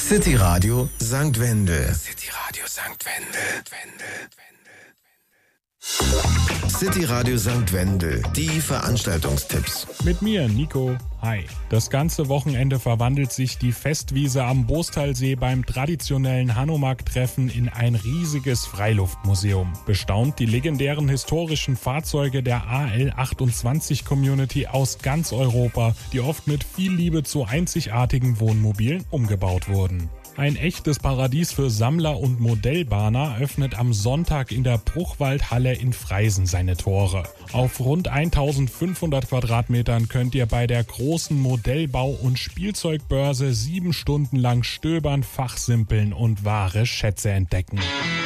City Radio St. Wendel. City Radio St. Wendel. City Radio St. Wendel. Die Veranstaltungstipps. Mit mir, Nico. Hi. Das ganze Wochenende verwandelt sich die Festwiese am Bostalsee beim traditionellen Hanomag-Treffen in ein riesiges Freiluftmuseum. Bestaunt die legendären historischen Fahrzeuge der AL28-Community aus ganz Europa, die oft mit viel Liebe zu einzigartigen Wohnmobilen umgebaut wurden. Ein echtes Paradies für Sammler und Modellbahner öffnet am Sonntag in der Bruchwaldhalle in Freisen seine Tore. Auf rund 1500 Quadratmetern könnt ihr bei der großen Modellbau- und Spielzeugbörse 7 Stunden lang stöbern, fachsimpeln und wahre Schätze entdecken.